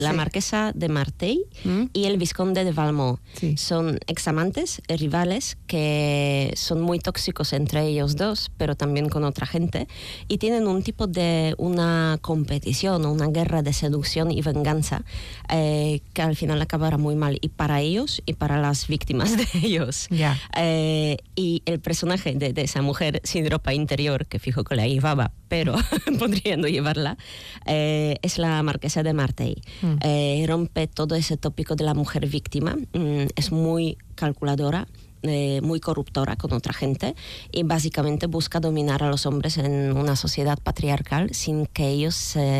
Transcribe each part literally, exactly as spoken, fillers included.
La sí. marquesa de Martell ¿Mm? y el vizconde de Valmont. Sí. Son examantes, rivales, que son muy tóxicos entre ellos dos, pero también con otra gente, y tienen un tipo de una competición, una guerra de seducción y venganza eh, que al final acabará muy mal, y para ellos y para las víctimas de ellos. Ya. Eh, y el personaje de, de esa mujer sin ropa interior, que fijo que la llevaba, pero podría no llevarla, eh, es la marquesa de Martell. Mm. Eh, rompe todo ese tópico de la mujer víctima, mm, es muy calculadora, eh, muy corruptora con otra gente, y básicamente busca dominar a los hombres en una sociedad patriarcal sin que ellos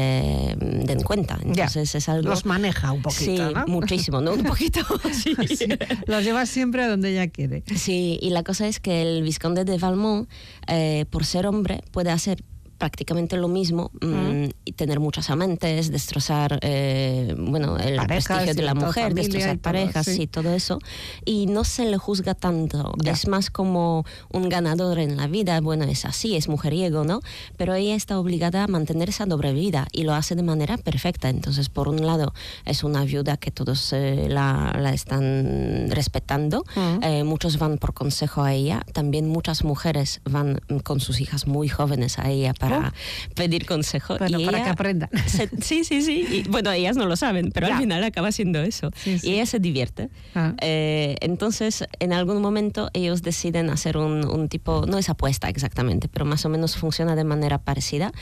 se mm, den cuenta. Entonces ya. es algo... Los maneja un poquito, sí, ¿no? muchísimo, ¿no? Un poquito, sí. Sí, los lleva siempre a donde ella quiere. Sí, y la cosa es que el vizconde de Valmont, eh, por ser hombre, puede hacer prácticamente lo mismo, mmm, y tener muchas amantes, destrozar eh, bueno, el parejas, prestigio de la mujer, destrozar todo, parejas y sí. todo eso, y no se le juzga tanto, ya. Es más como un ganador en la vida, bueno, es así, es mujeriego, ¿no? Pero ella está obligada a mantener esa doble vida y lo hace de manera perfecta. Entonces, por un lado, es una viuda que todos eh, la, la están respetando, uh-huh. eh, muchos van por consejo a ella, también muchas mujeres van con sus hijas muy jóvenes a ella para para pedir consejo. Bueno, y para ella que aprendan. Se, sí, sí, sí. Y, bueno, ellas no lo saben, pero ya. Al final acaba siendo eso. Sí, sí. Y ella se divierte. Ah. Eh, entonces, en algún momento ellos deciden hacer un, un tipo, no es apuesta exactamente, pero más o menos funciona de manera parecida.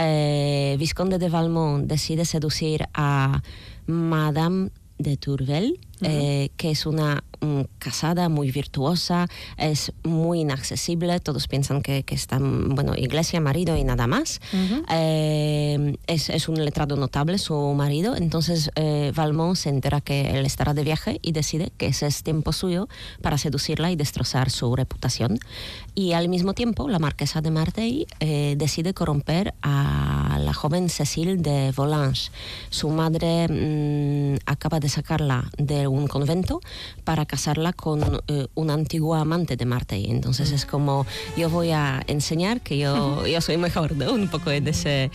Eh, Vizconde de Valmont decide seducir a Madame de Tourvel, uh-huh. eh, que es una um, casada muy virtuosa, es muy inaccesible, todos piensan que, que está, bueno, iglesia, marido y nada más. Uh-huh. eh, es, es un letrado notable su marido, entonces eh, Valmont se entera que él estará de viaje y decide que ese es tiempo suyo para seducirla y destrozar su reputación. Y al mismo tiempo la marquesa de Martell eh, decide corromper a la joven Cécile de Volanges. Su madre mmm, acaba de sacarla de un convento para casarla con eh, un antiguo amante de Martell. Entonces es como, yo voy a enseñar que yo, yo soy mejor, ¿no? Un poco en, ese,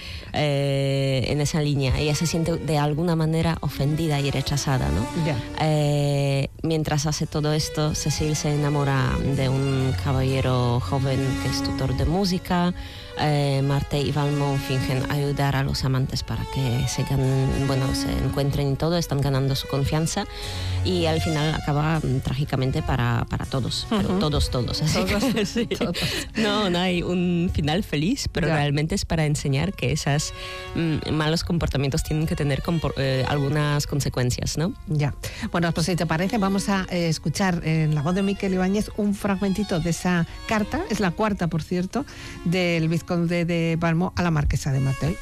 eh, en esa línea. Ella se siente de alguna manera ofendida y rechazada, ¿no? Yeah. Eh, mientras hace todo esto, Cécile se enamora de un caballero joven que es tutor de música. Eh, Martell y Valmont fingen ayudar a los amantes para que se ganen, bueno, se encuentren y todo, están ganando su confianza, y al final acaba um, trágicamente para, para todos, uh-huh. pero todos, todos, así todos, que, sí. todos. No, no hay un final feliz, pero ya. Realmente es para enseñar que esos mm, malos comportamientos tienen que tener compor- eh, algunas consecuencias, ¿no? Ya. Bueno, pues si te parece, vamos a eh, escuchar en la voz de Miquel Ibáñez un fragmentito de esa carta, es la cuarta, por cierto, del vizconde de Valmont a la marquesa de Martell.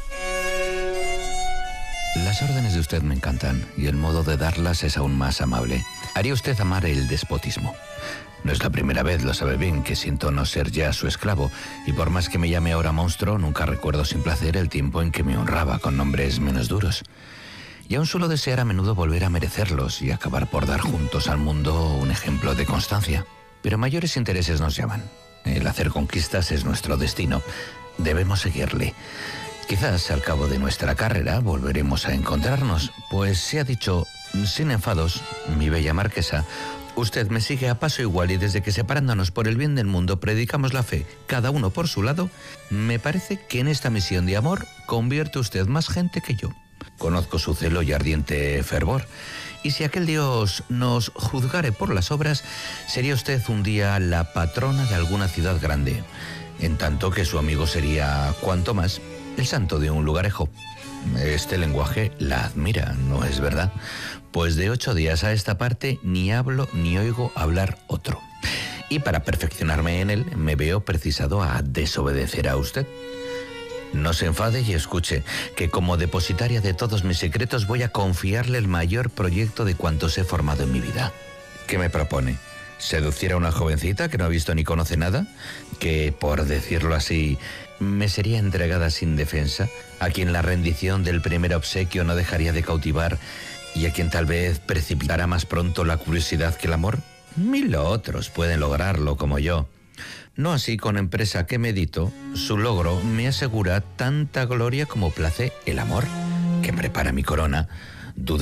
Las órdenes de usted me encantan y el modo de darlas es aún más amable. Haría usted amar el despotismo. No es la primera vez, lo sabe bien, que siento no ser ya su esclavo, y por más que me llame ahora monstruo, nunca recuerdo sin placer el tiempo en que me honraba con nombres menos duros. Y aún suelo desear a menudo volver a merecerlos y acabar por dar juntos al mundo un ejemplo de constancia. Pero mayores intereses nos llaman. El hacer conquistas es nuestro destino. Debemos seguirle. Quizás al cabo de nuestra carrera volveremos a encontrarnos, pues se ha dicho, sin enfados, mi bella marquesa, usted me sigue a paso igual, y desde que separándonos por el bien del mundo predicamos la fe, cada uno por su lado, me parece que en esta misión de amor convierte usted más gente que yo. Conozco su celo y ardiente fervor, y si aquel Dios nos juzgare por las obras, sería usted un día la patrona de alguna ciudad grande, en tanto que su amigo sería, cuanto más, el santo de un lugarejo. Este lenguaje la admira, ¿no es verdad? Pues de ocho días a esta parte ni hablo ni oigo hablar otro. Y para perfeccionarme en él, me veo precisado a desobedecer a usted. No se enfade y escuche, que como depositaria de todos mis secretos voy a confiarle el mayor proyecto de cuantos he formado en mi vida. ¿Qué me propone? ¿Seducir a una jovencita que no ha visto ni conoce nada? Que, por decirlo así, me sería entregada sin defensa, a quien la rendición del primer obsequio no dejaría de cautivar y a quien tal vez precipitará más pronto la curiosidad que el amor. Mil otros pueden lograrlo como yo. No así con empresa que medito, su logro me asegura tanta gloria como place el amor, que prepara mi corona, duda